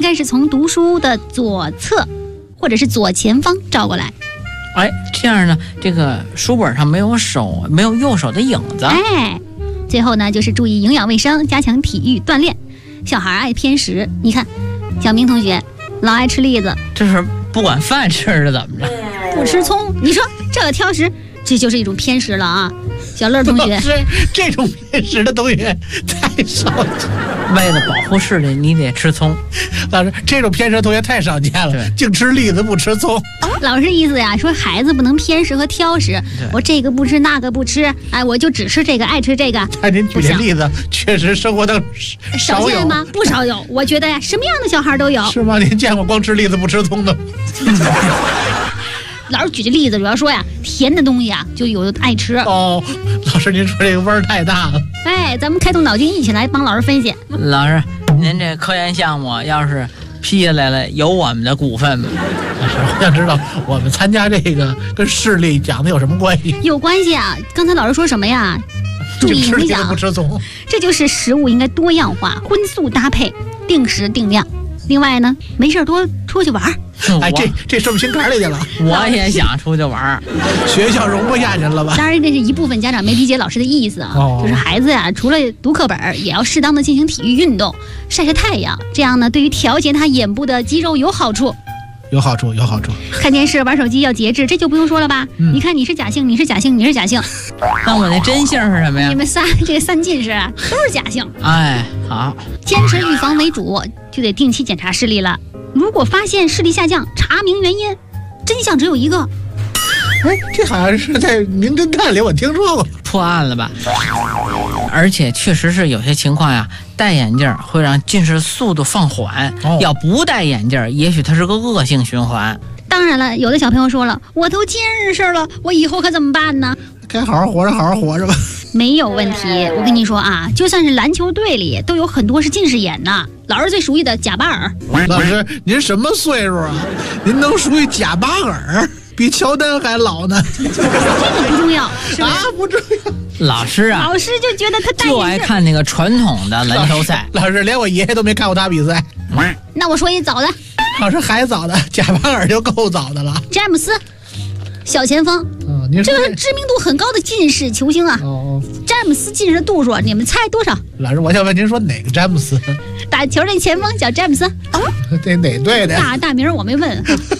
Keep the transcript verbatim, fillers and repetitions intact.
该是从读书的左侧或者是左前方照过来。 哎，这样呢，这个书本上没有手，没有右手的影子。 哎，最后呢，就是注意营养卫生，加强体育锻炼。小孩爱偏食，你看，小明同学老爱吃栗子， 这是不管饭吃的怎么着？ 不吃葱，你说这个挑食，这就是一种偏食了啊！小乐同学， 是这种偏食的同学太少见。 为了保护视力，你得吃葱。 老师，这种偏食的同学太少见了，净吃栗子不吃葱。 老师意思呀，说孩子不能偏食和挑食，我这个不吃那个不吃，哎，我就只吃这个，爱吃这个。 那您举的例子确实生活当少见吗？不少有，我觉得呀，什么样的小孩都有。 是吗？您见过光吃栗子不吃葱的？ 老师举的例子主要说呀，甜的东西啊，就有爱吃。 哦，老师您说这个味儿太大了。 哎，咱们开动脑筋，一起来帮老师分析。 老师，您这科研项目要是批下来了，有我们的股份吗？ 老师，我想知道我们参加这个跟视力讲的有什么关系？ 有关系啊！刚才老师说什么呀？注意影响， 不吃葱， 这就是食物应该多样化，荤素搭配，定时定量。另外呢，没事多出去玩。 哎，这这是不是心坎里去了？ 我也想出去玩， 学校容不下您了吧？ 当然，这是一部分家长没理解老师的意思啊，哦、就是孩子呀，除了读课本，也要适当的进行体育运动，晒晒太阳，这样呢，对于调节他眼部的肌肉有好处。 有好处，有好处。 看电视、玩手机要节制，这就不用说了吧？嗯、你看你是假性，你是假性，你是假性。 那我那真性是什么呀？ 你们仨这个三近视啊，都是假性。 哎，好， 坚持预防为主，就得定期检查视力了。如果发现视力下降，查明原因，真相只有一个。 哎，这好像是在《名侦探》里我听说过， 破案了吧？而且确实是有些情况呀，戴眼镜会让近视速度放缓，哦、要不戴眼镜，也许它是个恶性循环。 当然了，有的小朋友说了，我都近视了，我以后可怎么办呢？ 该好好活着，好好活着吧。 没有问题，我跟你说啊，就算是篮球队里都有很多是近视眼的。老师最熟悉的贾巴尔。 老师，您什么岁数啊？您能属于贾巴尔？比乔丹还老呢。 这个不重要，是吧？ 啊，不重要。 老师啊， 老师就觉得他戴眼镜就爱看那个传统的篮球赛。 老师，连我爷爷都没看过他比赛。 那我说一早的。 老师还早的，贾巴尔就够早的了。 詹姆斯，小前锋。 哦，您这个是知名度很高的近视球星啊。哦。詹姆斯近视度数，你们猜多少？ 老师，我想问您说哪个詹姆斯？ 打球那前锋叫詹姆斯。 这哪队的？ 大大名我没问。